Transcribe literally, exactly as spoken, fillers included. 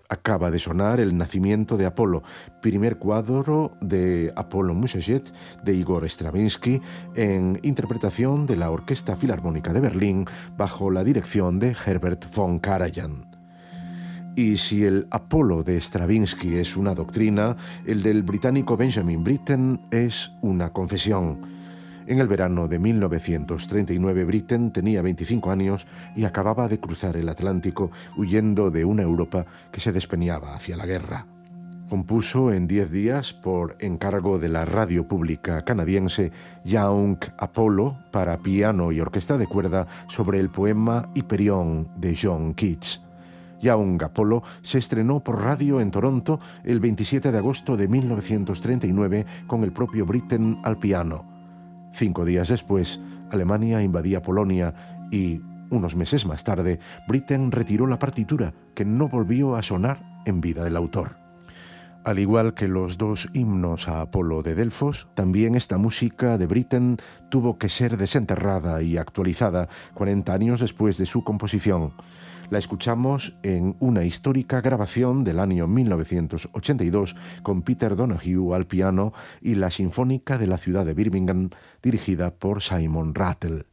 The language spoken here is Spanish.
Acaba de sonar El nacimiento de Apolo, primer cuadro de Apolo Musajet de Igor Stravinsky en interpretación de la Orquesta Filarmónica de Berlín bajo la dirección de Herbert von Karajan. Y si el Apolo de Stravinsky es una doctrina, el del británico Benjamin Britten es una confesión. En el verano de mil novecientos treinta y nueve, Britten tenía veinticinco años y acababa de cruzar el Atlántico huyendo de una Europa que se despeñaba hacia la guerra. Compuso en diez días, por encargo de la radio pública canadiense, Young Apollo para piano y orquesta de cuerda sobre el poema Hyperion de John Keats. Young Apollo se estrenó por radio en Toronto el veintisiete de agosto de mil novecientos treinta y nueve con el propio Britten al piano. Cinco días después, Alemania invadía Polonia y, unos meses más tarde, Britten retiró la partitura, que no volvió a sonar en vida del autor. Al igual que los dos himnos a Apolo de Delfos, también esta música de Britten tuvo que ser desenterrada y actualizada cuarenta años después de su composición. La escuchamos en una histórica grabación del año mil novecientos ochenta y dos con Peter Donoghue al piano y la Sinfónica de la ciudad de Birmingham, dirigida por Simon Rattle.